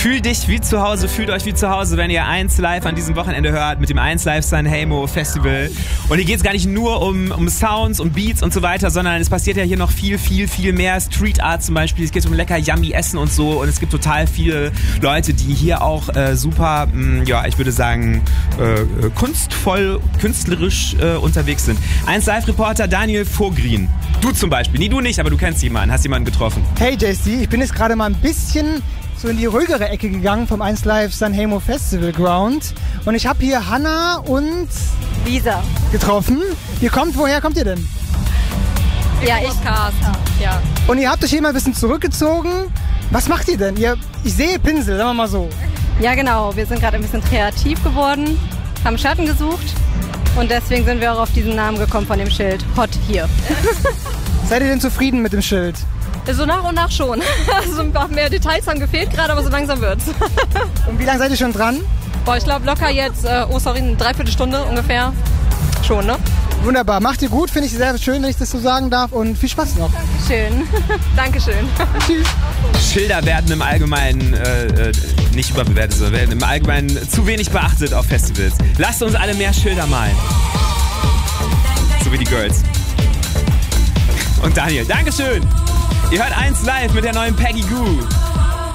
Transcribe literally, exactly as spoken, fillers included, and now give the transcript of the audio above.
Fühl dich wie zu Hause, fühlt euch wie zu Hause, wenn ihr eins live an diesem Wochenende hört mit dem eins Live Sanremo Festival. Und hier geht es gar nicht nur um, um Sounds, um Beats und so weiter, sondern es passiert ja hier noch viel, viel, viel mehr. Street Art zum Beispiel, es geht um lecker yummy Essen und so. Und es gibt total viele Leute, die hier auch äh, super, mh, ja, ich würde sagen, äh, kunstvoll, künstlerisch äh, unterwegs sind. eins Live Reporter Daniel Vogrin. Du zum Beispiel. Nee, du nicht, aber du kennst jemanden, hast jemanden getroffen. Hey J C, ich bin jetzt gerade mal ein bisschen so in die ruhigere Ecke gegangen vom eins Live Sanremo Festival Ground. Und ich habe hier Hanna und Lisa getroffen. Ihr kommt, woher kommt ihr denn? Ja, ich Cast. Ja. Und ihr habt euch hier mal ein bisschen zurückgezogen. Was macht ihr denn? Ihr, ich sehe Pinsel, sagen wir mal so. Ja, genau. Wir sind gerade ein bisschen kreativ geworden, haben Schatten gesucht und deswegen sind wir auch auf diesen Namen gekommen von dem Schild. Hot hier. Seid ihr denn zufrieden mit dem Schild? So nach und nach schon. Also ein paar mehr Details haben gefehlt gerade, aber so langsam wird's. Und wie lange seid ihr schon dran? Boah, ich glaube locker jetzt, äh, oh sorry, eine Dreiviertelstunde ungefähr. Schon, ne? Wunderbar. Macht ihr gut, finde ich sehr schön, wenn ich das so sagen darf. Und viel Spaß noch. Dankeschön. Dankeschön. Tschüss. Schilder werden im Allgemeinen äh, nicht überbewertet, sondern werden im Allgemeinen zu wenig beachtet auf Festivals. Lasst uns alle mehr Schilder malen. So wie die Girls. Und Daniel, Dankeschön. Ihr hört eins Live mit der neuen Peggy Gou.